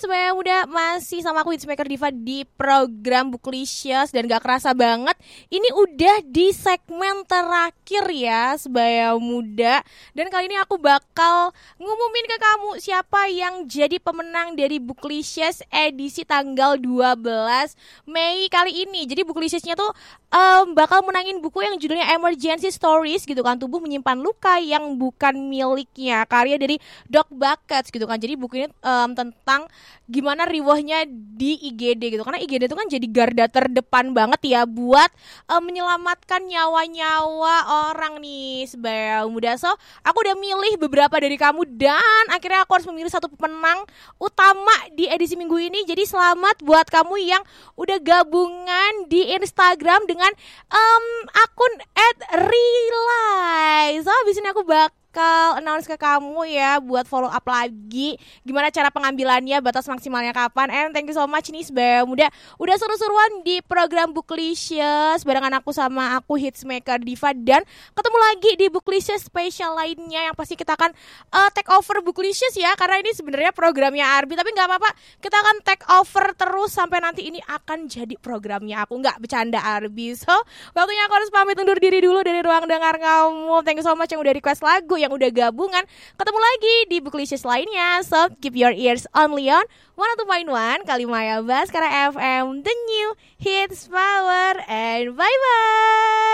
Sebaya Muda, masih sama aku Hitsmaker Diva di program Booklicious. Dan gak kerasa banget, ini udah di segmen terakhir ya Sebaya Muda. Dan kali ini aku bakal ngumumin ke kamu siapa yang jadi pemenang dari Booklicious edisi tanggal 12 Mei kali ini. Jadi Booklicious-nya tuh bakal menangin buku yang judulnya Emergency Stories gitu kan, Tubuh Menyimpan Luka yang Bukan Miliknya, karya dari Doc Buckets gitu kan. Jadi buku ini tentang gimana riwahnya di IGD gitu, karena IGD itu kan jadi garda terdepan banget ya buat menyelamatkan nyawa-nyawa orang nih Sebaya Muda. So aku udah milih beberapa dari kamu dan akhirnya aku harus memilih satu pemenang utama di edisi minggu ini. Jadi selamat buat kamu yang udah gabungan di Instagram dengan akun @relay. So abis ini aku bakal announce ke kamu ya buat follow up lagi gimana cara pengambilannya, batas maksimalnya kapan. And thank you so much nih Sebaya Muda udah seru-seruan di program Booklicious barengan aku sama aku Hitsmaker Diva. Dan ketemu lagi di Booklicious spesial lainnya yang pasti kita akan take over Booklicious ya, karena ini sebenarnya programnya Arbi, tapi nggak apa-apa, kita akan take over terus sampai nanti ini akan jadi programnya aku, nggak bercanda Arbi. So waktunya aku harus pamit undur diri dulu dari ruang dengar kamu. Thank you so much yang udah request lagu, yang udah gabungan. Ketemu lagi di Booklicious lainnya. So keep your ears only on 102.1 Kalimaya Baskara FM, the new hits power, and bye bye.